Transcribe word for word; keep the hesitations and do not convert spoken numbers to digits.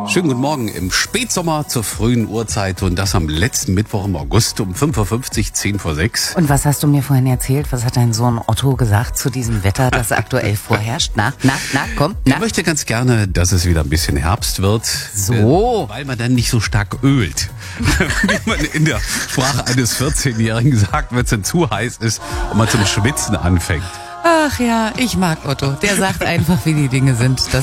Schönen guten Morgen im Spätsommer zur frühen Uhrzeit und das am letzten Mittwoch im August um fünf Uhr fünfzig, zehn vor sechs. Und was hast du mir vorhin erzählt? Was hat dein Sohn Otto gesagt zu diesem Wetter, das aktuell vorherrscht? Na, na, na, komm, na. Ich möchte ganz gerne, dass es wieder ein bisschen Herbst wird. So. Weil man dann nicht so stark ölt. Wie man in der Sprache eines vierzehnjährigen sagt, wenn es dann zu heiß ist und man zum Schwitzen anfängt. Ach ja, ich mag Otto. Der sagt einfach, wie die Dinge sind. Das